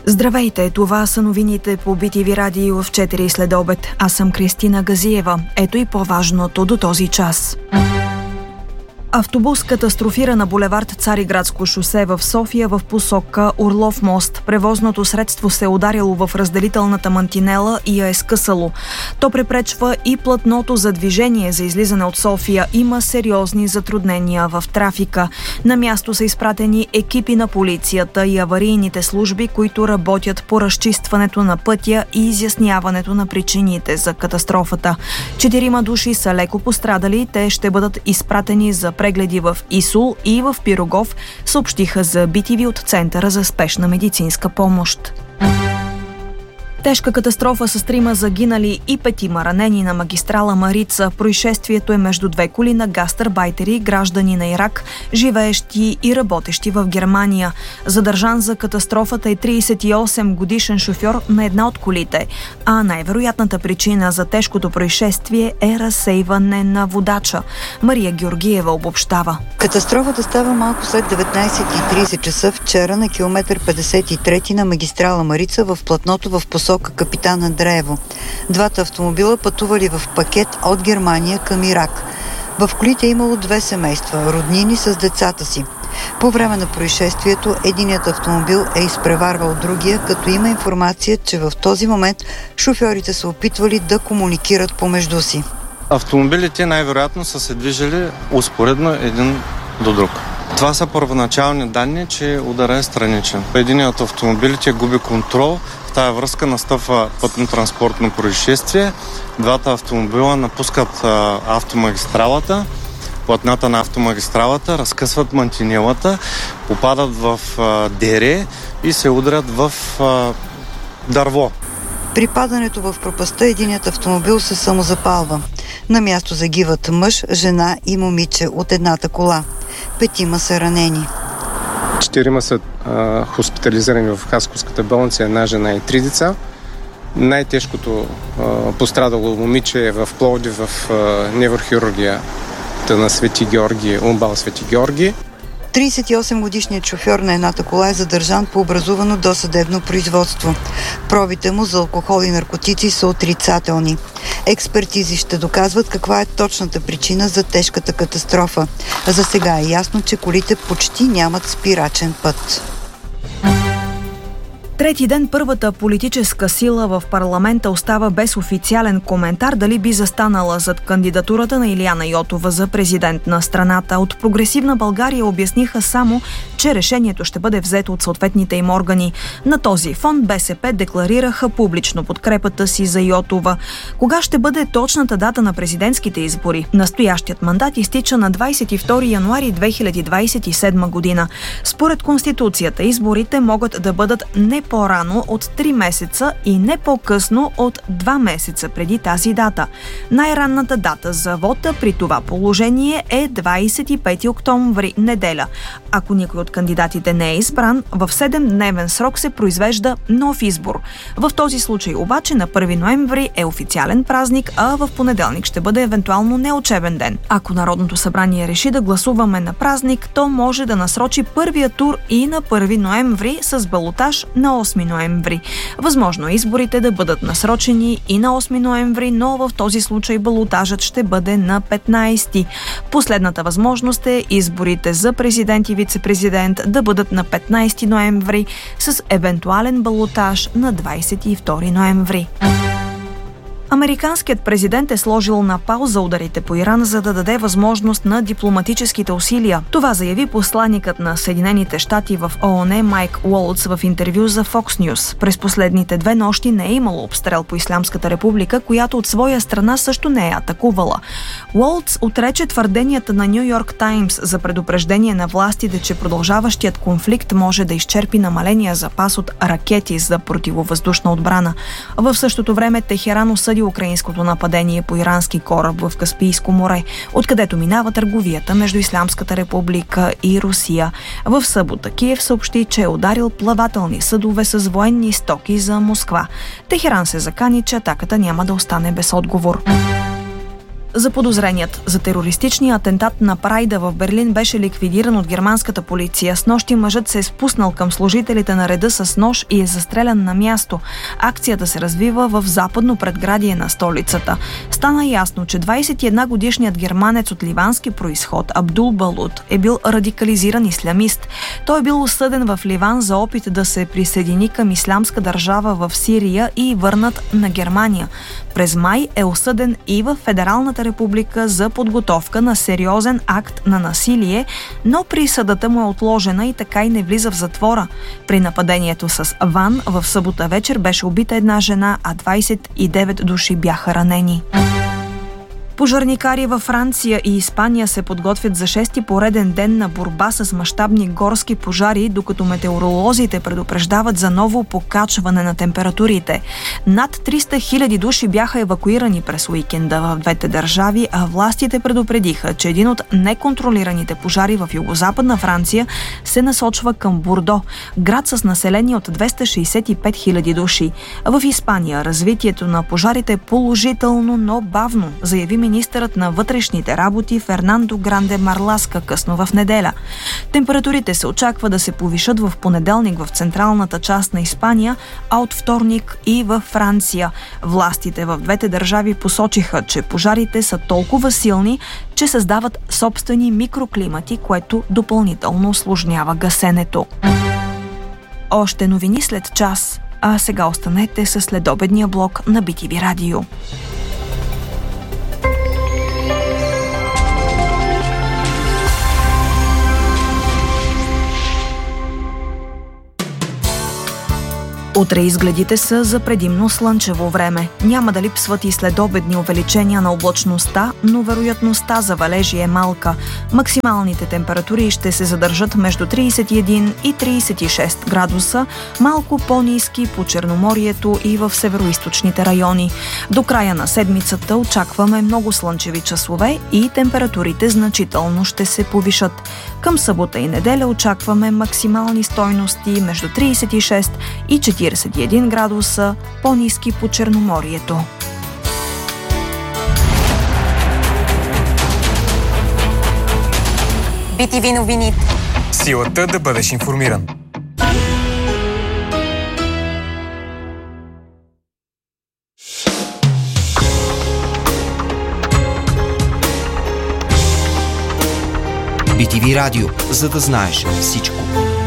Здравейте, това са новините по BTV Радио в 4 следобед. Аз съм Кристина Газиева. Ето и по-важното до този час. Автобус катастрофира на булевард Цариградско шосе в София в посока Орлов мост. Превозното средство се е ударило в разделителната мантинела и я е скъсало. То препречва и платното за движение за излизане от София. Има сериозни затруднения в трафика. На място са изпратени екипи на полицията и аварийните служби, които работят по разчистването на пътя и изясняването на причините за катастрофата. 4 души са леко пострадали. Те ще бъдат изпратени за прегледи в ИСУЛ и в Пирогов, съобщиха за BTV от Центъра за спешна медицинска помощ. Тежка катастрофа с 3 загинали и 5 ранени на магистрала Марица. Произшествието е между две коли на гастарбайтери, граждани на Ирак, живеещи и работещи в Германия. Задържан за катастрофата е 38-годишен шофьор на една от колите, а най-вероятната причина за тежкото произшествие е разсейване на водача. Мария Георгиева обобщава. Катастрофата става малко след 19:30 часа вчера на километър 53 на магистрала Марица в платното в посока Капитан Андреево. Двата автомобила пътували в пакет от Германия към Ирак. В колите е имало 2 семейства, роднини с децата си. По време на происшествието единият автомобил е изпреварвал другия, като има информация, че в този момент шофьорите са опитвали да комуникират помежду си. Автомобилите най-вероятно са се движили успоредно един до друг. Това са първоначални данни, че ударът е страничен. Единият от автомобилите губи контрол. В тая връзка настъпва пътно-транспортно происшествие. Двата автомобила напускат автомагистралата, платната на автомагистралата, разкъсват мантинелата, попадат в дере и се удрят в дърво. При падането в пропастта единият автомобил се самозапалва. На място загиват мъж, жена и момиче от едната кола. 5 са ранени. 4 са хоспитализирани в Хасковската болница, една жена и 3 деца. Най-тежкото пострадало момиче е в Пловдив в неврохирургията на Свети Георги, УМБАЛ Свети Георги. 38-годишният шофьор на едната кола е задържан по образувано досъдебно производство. Пробите му за алкохол и наркотици са отрицателни. Експертизи ще доказват каква е точната причина за тежката катастрофа. За сега е ясно, че колите почти нямат спирачен път. Трети ден първата политическа сила в парламента остава без официален коментар дали би застанала зад кандидатурата на Илияна Йотова за президент на страната. От Прогресивна България обясниха само, че решението ще бъде взето от съответните им органи. На този фон БСП декларираха публично подкрепата си за Йотова. Кога ще бъде точната дата на президентските избори? Настоящият мандат изтича на 22 януари 2027 година. Според Конституцията изборите могат да бъдат не по-рано от 3 месеца и не по-късно от 2 месеца преди тази дата. Най-ранната дата за вота при това положение е 25 октомври, неделя. Ако никой от кандидатите не е избран, в 7-дневен срок се произвежда нов избор. В този случай обаче на 1 ноември е официален празник, а в понеделник ще бъде евентуално неучебен ден. Ако Народното събрание реши да гласуваме на празник, то може да насрочи първия тур и на 1 ноември с балотаж на 8 ноември. Възможно е изборите да бъдат насрочени и на 8 ноември, но в този случай балотажът ще бъде на 15. Последната възможност е изборите за президент и вице-президент да бъдат на 15 ноември с евентуален балотаж на 22 ноември. Американският президент е сложил на пауза ударите по Иран, за да даде възможност на дипломатическите усилия. Това заяви посланикът на Съединените щати в ООН Майк Уолтс в интервю за Fox News. През последните 2 нощи не е имало обстрел по Ислямската република, която от своя страна също не е атакувала. Уолтс отрече твърденията на Ню Йорк Таймс за предупреждение на властите, че продължаващият конфликт може да изчерпи намаления запас от ракети за противовъздушна отбрана. В същото време Техеран осъди украинското нападение по ирански кораб в Каспийско море, откъдето минава търговията между Ислямската република и Русия. В събота Киев съобщи, че е ударил плавателни съдове с военни стоки за Москва. Техеран се закани, че атаката няма да остане без отговор. Заподозреният за терористичния атентат на Прайда в Берлин беше ликвидиран от германската полиция. Снощи мъжът се е спуснал към служителите на реда с нож и е застрелян на място. Акцията се развива в западно предградие на столицата. Стана ясно, че 21-годишният германец от ливански произход Абдул Балут е бил радикализиран ислямист. Той е бил осъден в Ливан за опит да се присъедини към ислямска държава в Сирия и върнат на Германия. През май е осъден и в Федералната република за подготовка на сериозен акт на насилие, но присъдата му е отложена и така и не влиза в затвора. При нападението с ван в събота вечер беше убита една жена, а 29 души бяха ранени. Пожарникари във Франция и Испания се подготвят за 6-ти пореден ден на борба с мащабни горски пожари, докато метеоролозите предупреждават за ново покачване на температурите. Над 300 000 души бяха евакуирани през уикенда в двете държави, а властите предупредиха, че един от неконтролираните пожари в югозападна Франция се насочва към Бордо, град с население от 265 000 души. В Испания развитието на пожарите е положително, но бавно, заяви министърът на вътрешните работи Фернандо Гранде Марласка късно в неделя. Температурите се очаква да се повишат в понеделник в централната част на Испания, а от вторник и във Франция. Властите в двете държави посочиха, че пожарите са толкова силни, че създават собствени микроклимати, което допълнително усложнява гасенето. Още новини след час, а сега останете със следобедния блок на BTV Радио. Утре изгледите са за предимно слънчево време. Няма да липсват и следобедни увеличения на облачността, но вероятността за валежи е малка. Максималните температури ще се задържат между 31 и 36 градуса, малко по-ниски по Черноморието и в североизточните райони. До края на седмицата очакваме много слънчеви часове и температурите значително ще се повишат. Към събота и неделя очакваме максимални стойности между 36 и 41 градуса, по-ниски по Черноморието. BTV новините. Силата да бъдеш информиран. BTV Радио, за да знаеш всичко.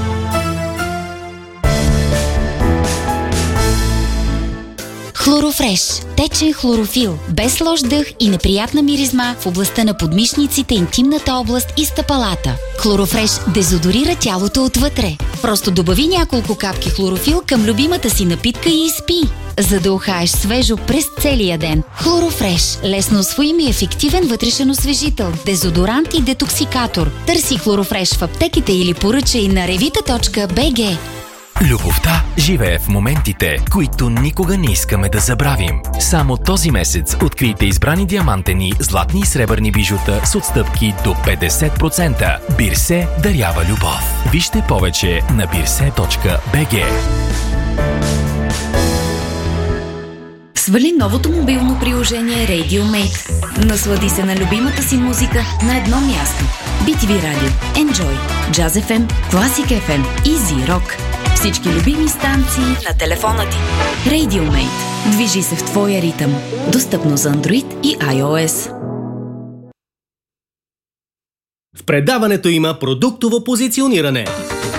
Хлорофреш – течен хлорофил, без лош дъх и неприятна миризма в областта на подмишниците, интимната област и стъпалата. Хлорофреш дезодорира тялото отвътре. Просто добави няколко капки хлорофил към любимата си напитка и изпи, за да ухаеш свежо през целия ден. Хлорофреш – лесно усвоим и ефективен вътрешен освежител, дезодорант и детоксикатор. Търси Хлорофреш в аптеките или поръчай на revita.bg. Любовта живее в моментите, които никога не искаме да забравим. Само този месец открийте избрани диамантени, златни и сребърни бижута с отстъпки до 50%. Бирсе дарява любов. Вижте повече на birse.bg. Свали новото мобилно приложение RadioMate. Наслади се на любимата си музика на едно място. BTV Radio, Enjoy, Jazz FM, Classic FM, Easy Rock. Всички любими станции на телефона ти. RadioMate. Движи се в твоя ритъм. Достъпно за Android и iOS. В предаването има продуктово позициониране.